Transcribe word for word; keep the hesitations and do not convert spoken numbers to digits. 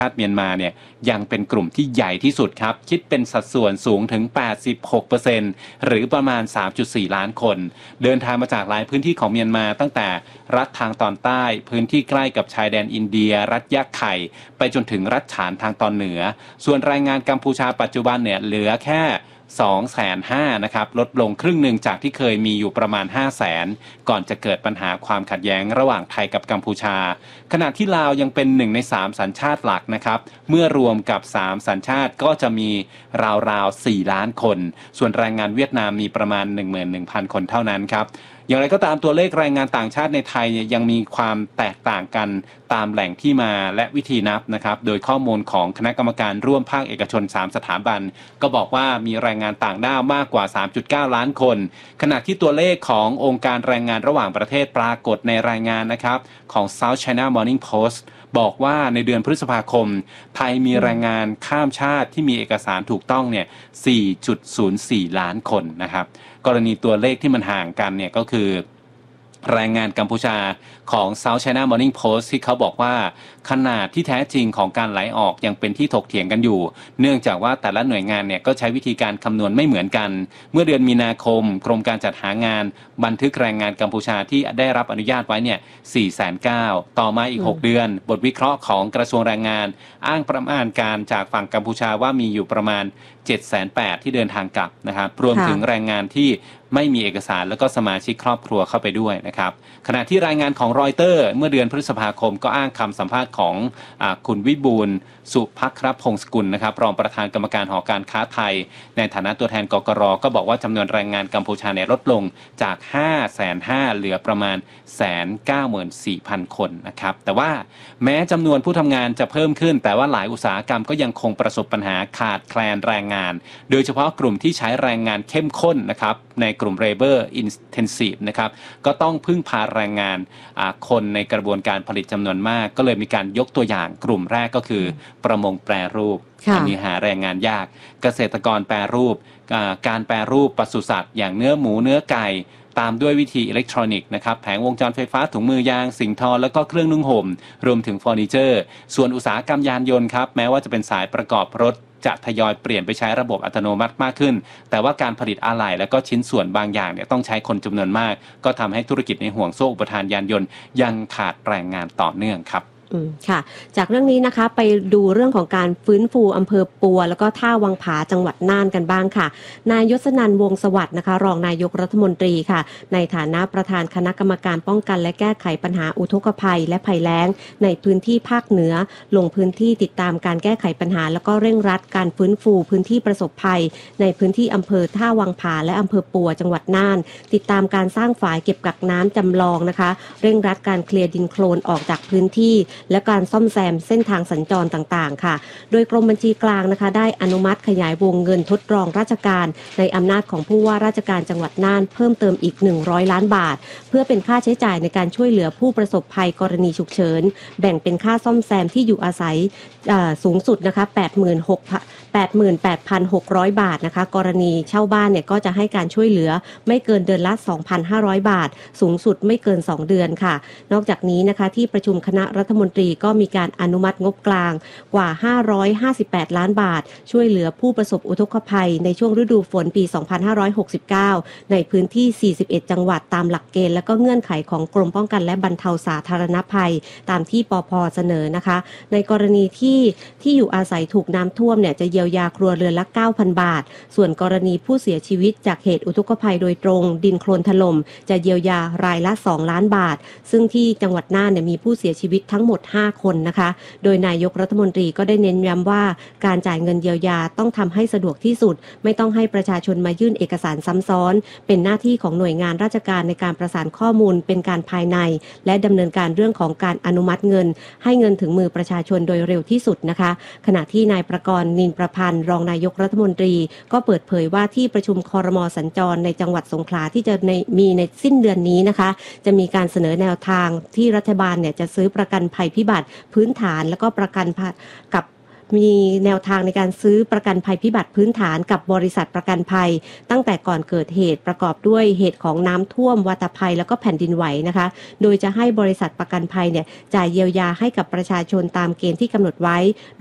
ชาติเมียนมาเนี่ยยังเป็นกลุ่มที่ใหญ่ที่สุดครับคิดเป็นสัดส่วนสูงถึง แปดสิบหกเปอร์เซ็นต์ หรือประมาณ สามจุดสี่ ล้านคนเดินทางมาจากหลายพื้นที่ของเมียนมาตั้งแต่รัฐทางตอนใต้พื้นที่ใกล้กับชายแดนอินเดียรัฐยะไข่ไปจนถึงรัฐฉานทางตอนเหนือส่วนแรงงานกัมพูชาปัจจุบันเนี่ยเหลือแค่สองแสนห้าหมื่น นะครับลดลงครึ่งหนึ่งจากที่เคยมีอยู่ประมาณ ห้าแสน ก่อนจะเกิดปัญหาความขัดแย้งระหว่างไทยกับกัมพูชาขณะที่ลาวยังเป็นหนึ่งในสามสัญชาติหลักนะครับเมื่อรวมกับสามสัญชาติก็จะมีราวๆสี่ล้านคนส่วนแรงงานเวียดนามมีประมาณ หนึ่งหมื่นหนึ่งพัน คนเท่านั้นครับอย่างไรก็ตามตัวเลขแรงงานต่างชาติในไทยยังมีความแตกต่างกันตามแหล่งที่มาและวิธีนับนะครับโดยข้อมูลของคณะกรรมการร่วมภาคเอกชนสามสถาบันก็บอกว่ามีแรงงานต่างด้าวมากกว่า สามจุดเก้า ล้านคนขณะที่ตัวเลขขององค์การแรงงานระหว่างประเทศปรากฏในรายงานนะครับของ South China Morning Post บอกว่าในเดือนพฤษภาคมไทยมีแรงงานข้ามชาติที่มีเอกสารถูกต้องเนี่ย สี่จุดศูนย์สี่ ล้านคนนะครับกรณีตัวเลขที่มันห่างกันเนี่ยก็คือแรงงานกัมพูชาของ South China Morning Post ที่เขาบอกว่าขนาดที่แท้จริงของการไหลออกยังเป็นที่ถกเถียงกันอยู่เนื่องจากว่าแต่ละหน่วยงานเนี่ยก็ใช้วิธีการคำนวณไม่เหมือนกันเมื่อเดือนมีนาคมกรมการจัดหางานบันทึกแรงงานกัมพูชาที่ได้รับอนุญาตไว้เนี่ย สี่แสนเก้าหมื่น ต่อมาอีกหกเดือนบทวิเคราะห์ของกระทรวงแรงงานอ้างประมาณการจากฝั่งกัมพูชาว่ามีอยู่ประมาณ เจ็ดแสนแปดหมื่น ที่เดินทางกลับนะครับรวมถึงแรงงานที่ไม่มีเอกสารแล้วก็สมาชิกครอบครัวเข้าไปด้วยนะครับขณะที่รายงานของรอยเตอร์เมื่อเดือนพฤษภาคมก็อ้างคำสัมภาษณ์ของอ่าคุณวิบูลย์สุภัครพงศกุลนะครับรองประธานกรรมการหอการค้าไทยในฐานะตัวแทนกกร.ก็บอกว่าจำนวนแรงงานกัมพูชาเนี่ยลดลงจาก ห้าแสนห้าหมื่น เหลือประมาณ หนึ่งแสนเก้าหมื่นสี่พัน คนนะครับแต่ว่าแม้จำนวนผู้ทำงานจะเพิ่มขึ้นแต่ว่าหลายอุตสาหกรรมก็ยังคงประสบปัญหาขาดแคลนแรงงานโดยเฉพาะกลุ่มที่ใช้แรงงานเข้มข้นนะครับในกลุ่ม labor intensive นะครับก็ต้องพึ่งพาแรงงานคนในกระบวนการผลิตจำนวนมากก็เลยมีการยกตัวอย่างกลุ่มแรกก็คือประมงแปรรูปอันนี้หาแรงงานยากเกษตรกรแปรรูปการแปรรูปปศุสัตว์อย่างเนื้อหมูเนื้อไก่ตามด้วยวิธีอิเล็กทรอนิกส์นะครับแผงวงจรไฟฟ้าถุงมือยางสิ่งทอแล้วก็เครื่องนุ่งห่มรวมถึงเฟอร์นิเจอร์ส่วนอุตสาหกรรมยานยนต์ครับแม้ว่าจะเป็นสายประกอบรถจะทยอยเปลี่ยนไปใช้ระบบอัตโนมัติมากขึ้นแต่ว่าการผลิตอะไหล่และก็ชิ้นส่วนบางอย่างเนี่ยต้องใช้คนจำนวนมากก็ทำให้ธุรกิจในห่วงโซ่อุปทานยานยนต์ยังขาดแรงงานต่อเนื่องครับอืมค่ะจากเรื่องนี้นะคะไปดูเรื่องของการฟื้นฟูอำเภอปัวแล้วก็ท่าวังผาจังหวัดน่านกันบ้างค่ะนายยศนันท์วงศ์สวัสดิ์นะคะรองนายกรัฐมนตรีค่ะในฐานะประธานคณะกรรมการป้องกันและแก้ไขปัญหาอุทกภัยและภัยแล้งในพื้นที่ภาคเหนือลงพื้นที่ติดตามการแก้ไขปัญหาแล้วก็เร่งรัดการฟื้นฟูพื้นที่ประสบภัยในพื้นที่อำเภอท่าวังผาและอำเภอปัวจังหวัดน่านติดตามการสร้างฝายเก็บกักน้ำจำลองนะคะเร่งรัดการเคลียร์ดินโคลนออกจากพื้นที่และการซ่อมแซมเส้นทางสัญจรต่างๆค่ะโดยกรมบัญชีกลางนะคะได้อนุมัติขยายวงเงินทดลองราชการในอำนาจของผู้ว่าราชการจังหวัดน่านเพิ่มเติมอีกหนึ่งร้อยล้านบาทเพื่อเป็นค่าใช้จ่ายในการช่วยเหลือผู้ประสบภัยกรณีฉุกเฉินแบ่งเป็นค่าซ่อมแซมที่อยู่อาศัยสูงสุดนะคะ แปดหมื่นแปดพันหกร้อย บาทนะคะกรณีเช่าบ้านเนี่ยก็จะให้การช่วยเหลือไม่เกินเดือนละ สองพันห้าร้อย บาทสูงสุดไม่เกินสองเดือนค่ะนอกจากนี้นะคะที่ประชุมคณะรัฐมนตรีก็มีการอนุมัติงบกลางกว่าห้าร้อยห้าสิบแปดล้านบาทช่วยเหลือผู้ประสบอุทกภัยในช่วงฤดูฝนปีสองพันห้าร้อยหกสิบเก้าในพื้นที่สี่สิบเอ็ดจังหวัดตามหลักเกณฑ์และก็เงื่อนไขของกรมป้องกันและบรรเทาสาธารณภัยตามที่ปภ.เสนอนะคะในกรณีที่ที่อยู่อาศัยถูกน้ำท่วมเนี่ยจะเยียวยาครัวเรือนละ เก้าพัน บาทส่วนกรณีผู้เสียชีวิตจากเหตุอุทกภัยโดยตรงดินโคลนถล่มจะเยียวยารายละสองล้านบาทซึ่งที่จังหวัดน่านเนี่ยมีผู้เสียชีวิตทั้งหมดห้าคนนะคะโดยนายกรัฐมนตรีก็ได้เน้นย้ำว่าการจ่ายเงินเยียวยาต้องทำให้สะดวกที่สุดไม่ต้องให้ประชาชนมายื่นเอกสารซ้ำซ้อนเป็นหน้าที่ของหน่วยงานราชการในการประสานข้อมูลเป็นการภายในและดำเนินการเรื่องของการอนุมัติเงินให้เงินถึงมือประชาชนโดยเร็วที่สุดนะคะขณะที่นายประกรณ์นินประพันธ์รองนายกรัฐมนตรีก็เปิดเผยว่าที่ประชุมครม.สัญจรในจังหวัดสงขลาที่จะในมีในสิ้นเดือนนี้นะคะจะมีการเสนอแนวทางที่รัฐบาลเนี่ยจะซื้อประกันภัยพิบัติพื้นฐานแล้วก็ประกันกับมีแนวทางในการซื้อประกันภัยพิบัติพื้นฐานกับบริษัทประกันภัยตั้งแต่ก่อนเกิดเหตุประกอบด้วยเหตุของน้ำท่วมวัตภัยแล้วก็แผ่นดินไหวนะคะโดยจะให้บริษัทประกันภัยเนี่ยจ่ายเยียวยาให้กับประชาชนตามเกณฑ์ที่กำหนดไว้